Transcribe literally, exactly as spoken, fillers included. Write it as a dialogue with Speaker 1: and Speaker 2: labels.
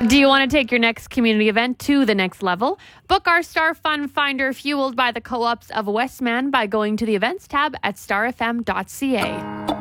Speaker 1: Do you want to take your next community event to the next level? Book our Star Fun Finder fueled by the co-ops of Westman by going to the events tab at star f m dot c a.